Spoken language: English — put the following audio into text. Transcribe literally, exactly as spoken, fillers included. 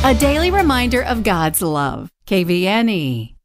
a daily reminder of God's love. K V N E.